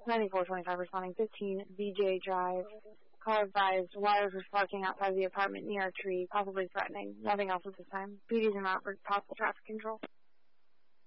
9425 responding 15 VJ Drive. Car advised wires was parking outside the apartment near a tree, possibly threatening. Nothing else at this time. PDs are not for possible traffic control.